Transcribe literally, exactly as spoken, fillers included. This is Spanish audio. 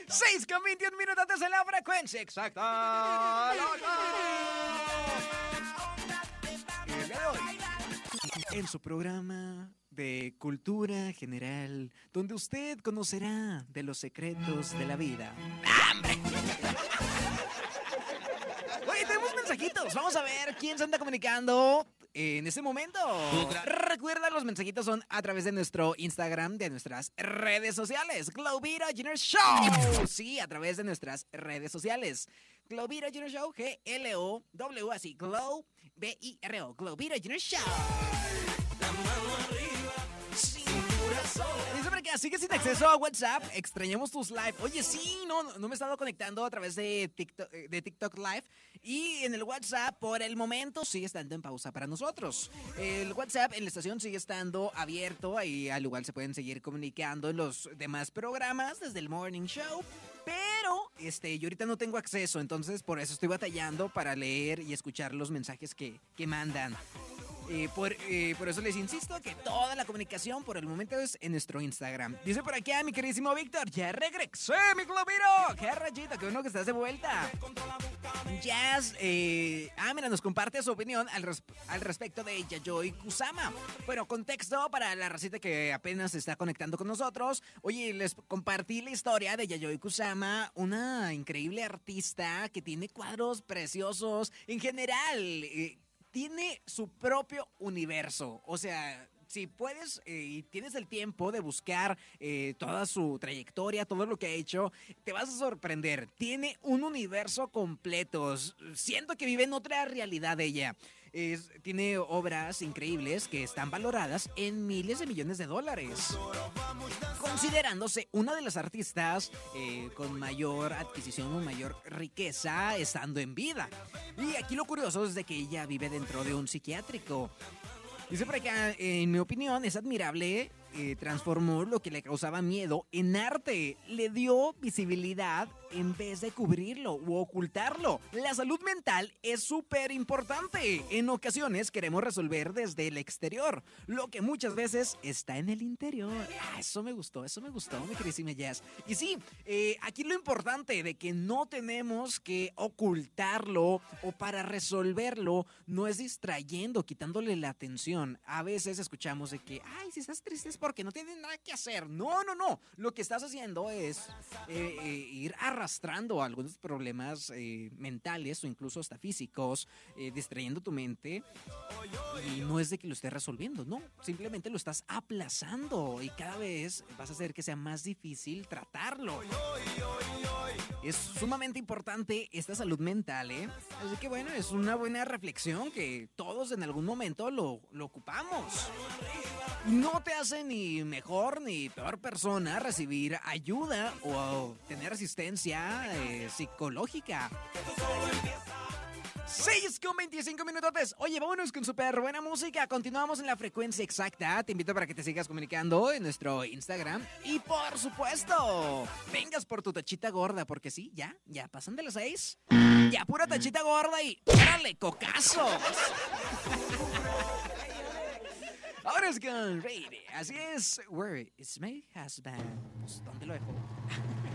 seis con veintiún minutos en la frecuencia exacta. Y el día de hoy, en su programa de cultura general, donde usted conocerá de los secretos de la vida. ¡Hambre! Oye, tenemos mensajitos. Vamos a ver quién se anda comunicando en este momento. Recuerda, los mensajitos son a través de nuestro Instagram, de nuestras redes sociales. Globito Junior Show. Sí, a través de nuestras redes sociales. Globito Junior Show, G L O W, así, Glow, B I R O, Globito Junior Show. La mano arriba, cintura sola. Dice por acá, sigue sin acceso a WhatsApp, extrañamos tus live. Oye, sí, no, no me he estado conectando a través de TikTok, de TikTok Live. Y en el WhatsApp, por el momento, sigue estando en pausa para nosotros. El WhatsApp en la estación sigue estando abierto. Ahí al igual se pueden seguir comunicando en los demás programas desde el Morning Show. Pero este, yo ahorita no tengo acceso, entonces por eso estoy batallando para leer y escuchar los mensajes que, que mandan. Eh, por, eh, por eso les insisto que toda la comunicación por el momento es en nuestro Instagram. Dice por aquí a mi queridísimo Víctor, ya regresé, mi globito. Qué rayito, qué bueno que estás de vuelta. Jazz, eh, ah, mira, nos comparte su opinión al, res, al respecto de Yayoi Kusama. Bueno, contexto para la racita que apenas se está conectando con nosotros. Oye, les compartí la historia de Yayoi Kusama, una increíble artista que tiene cuadros preciosos en general. Eh, tiene su propio universo, o sea, si puedes eh, y tienes el tiempo de buscar eh, toda su trayectoria, todo lo que ha hecho, te vas a sorprender. Tiene un universo completo. Siento que vive en otra realidad ella. Es, tiene obras increíbles que están valoradas en miles de millones de dólares, considerándose una de las artistas eh, con mayor adquisición o mayor riqueza estando en vida. Y aquí lo curioso es de que ella vive dentro de un psiquiátrico. Dice por acá, en mi opinión, es admirable, eh, transformó lo que le causaba miedo en arte. Le dio visibilidad en vez de cubrirlo u ocultarlo. La salud mental es súper importante. En ocasiones queremos resolver desde el exterior, lo que muchas veces está en el interior. Ah, eso me gustó, eso me gustó, mi queridísima Jazz. Y sí, eh, aquí lo importante de que no tenemos que ocultarlo o para resolverlo no es distrayendo, quitándole la atención. A veces escuchamos de que, ay, si estás triste es porque no tienes nada que hacer. No, no, no. Lo que estás haciendo es eh, eh, ir arrastrando algunos problemas eh, mentales o incluso hasta físicos, eh, distrayendo tu mente. Y no es de que lo estés resolviendo, no. Simplemente lo estás aplazando y cada vez vas a hacer que sea más difícil tratarlo. Es sumamente importante esta salud mental, ¿eh? Así que bueno, es una buena reflexión que todos en algún momento lo, lo ocupamos. No te hace ni mejor ni peor persona recibir ayuda o tener asistencia eh, psicológica. seis con veinticinco minutos. Oye, vámonos con súper buena música. Continuamos en la frecuencia exacta. Te invito para que te sigas comunicando en nuestro Instagram. Y por supuesto, vengas por tu tachita gorda, porque sí, ya, ya pasan de las seis. Ya pura tachita gorda y ¡órale, cocazos! Ahora es con Raid. Así es, Where is my husband? Pues, ¿dónde lo dejo?